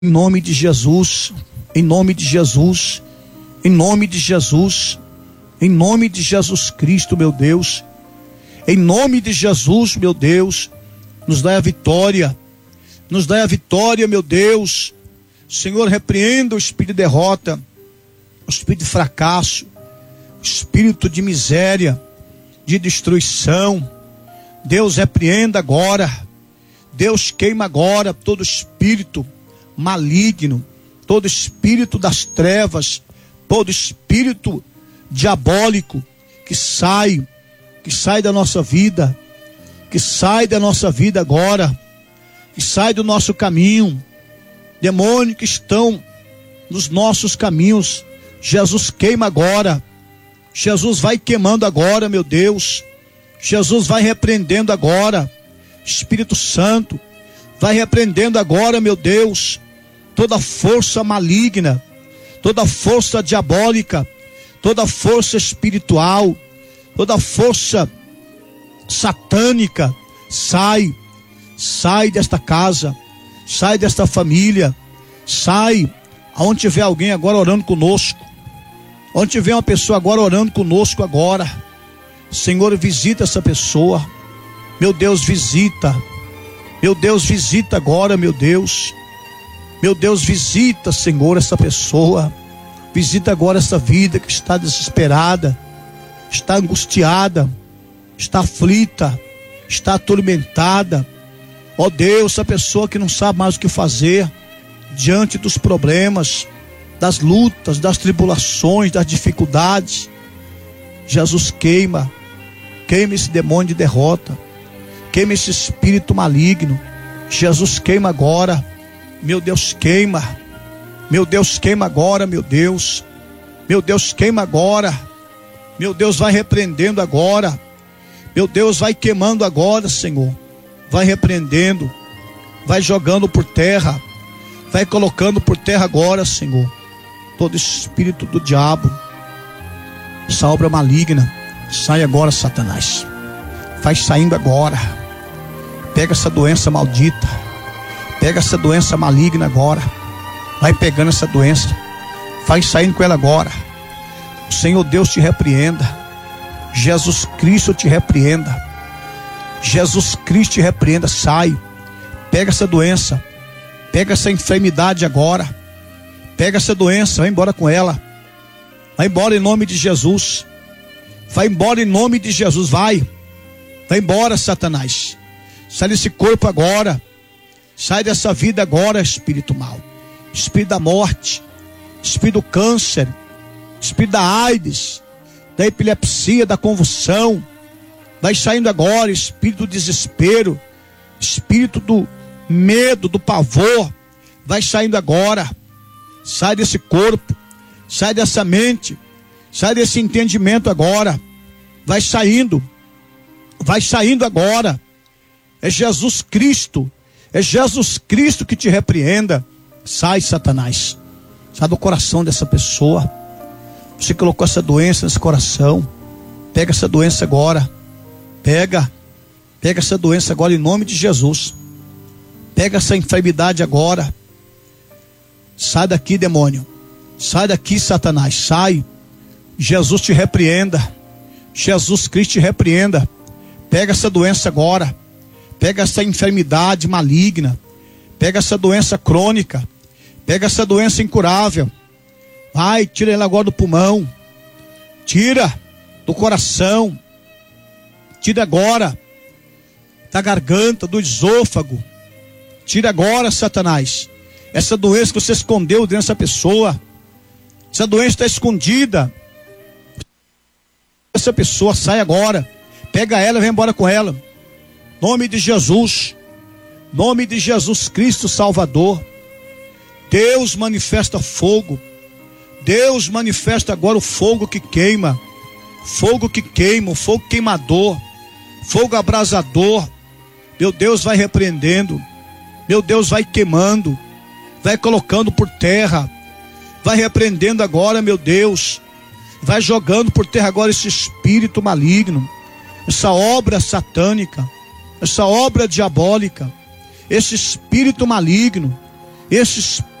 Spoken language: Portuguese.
Em nome de Jesus, em nome de Jesus, em nome de Jesus, em nome de Jesus Cristo, meu Deus, em nome de Jesus, meu Deus, nos dá a vitória, meu Deus. Senhor, repreenda o espírito de derrota, o espírito de fracasso, o espírito de miséria, de destruição. Deus, repreenda agora, Deus, queima agora todo espírito maligno, todo espírito das trevas, todo espírito diabólico que sai da nossa vida, que sai da nossa vida agora, que sai do nosso caminho. Demônios que estão nos nossos caminhos, Jesus queima agora, Jesus vai queimando agora, meu Deus, Jesus vai repreendendo agora, Espírito Santo, vai repreendendo agora, meu Deus, toda força maligna, toda força diabólica, toda força espiritual, toda força satânica, sai desta casa, sai desta família, sai. Aonde tiver alguém agora orando conosco, onde tiver uma pessoa agora orando conosco agora, Senhor, visita essa pessoa, meu Deus, visita, meu Deus, visita agora, meu Deus, visita, Senhor, essa pessoa, visita agora essa vida que está desesperada, está angustiada, está aflita, está atormentada. Ó Deus, essa pessoa que não sabe mais o que fazer diante dos problemas, das lutas, das tribulações, das dificuldades. Jesus, queima esse demônio de derrota, queima esse espírito maligno. Jesus, queima agora, meu Deus, queima, meu Deus, queima agora, meu Deus, queima agora, meu Deus, vai repreendendo agora, meu Deus, vai queimando agora, Senhor, vai repreendendo, vai jogando por terra, vai colocando por terra agora, Senhor, todo espírito do diabo, essa obra maligna. Sai agora, Satanás, vai saindo agora, pega essa doença maldita, pega essa doença maligna agora, vai pegando essa doença, vai saindo com ela agora. O Senhor Deus te repreenda, Jesus Cristo te repreenda, Jesus Cristo te repreenda. Sai, pega essa doença, pega essa enfermidade agora, pega essa doença, vai embora com ela, vai embora em nome de Jesus, vai embora em nome de Jesus, vai embora, Satanás, sai desse corpo agora, sai dessa vida agora, espírito mau, espírito da morte, espírito do câncer, espírito da AIDS, da epilepsia, da convulsão, vai saindo agora, espírito do desespero, espírito do medo, do pavor, vai saindo agora, sai desse corpo, sai dessa mente, sai desse entendimento agora, vai saindo agora. É Jesus Cristo que te repreenda. Sai, Satanás, sai do coração dessa pessoa. Você colocou essa doença nesse coração, pega essa doença agora, pega essa doença agora em nome de Jesus, pega essa enfermidade agora, sai daqui, demônio, sai daqui, Satanás, sai. Jesus te repreenda, Jesus Cristo te repreenda. Pega essa doença agora, pega essa enfermidade maligna, pega essa doença crônica, pega essa doença incurável, vai, tira ela agora do pulmão, tira do coração, tira agora da garganta, do esôfago, tira agora, Satanás, essa doença que você escondeu dentro dessa pessoa, essa doença está escondida, essa pessoa sai agora, pega ela e vem embora com ela, nome de Jesus Cristo Salvador. Deus manifesta fogo, Deus manifesta agora o fogo que queima, o fogo queimador, fogo abrasador. Meu Deus, vai repreendendo, meu Deus, vai queimando, vai colocando por terra, vai repreendendo agora, meu Deus, vai jogando por terra agora esse espírito maligno, essa obra satânica, essa obra diabólica, esse espírito maligno, esses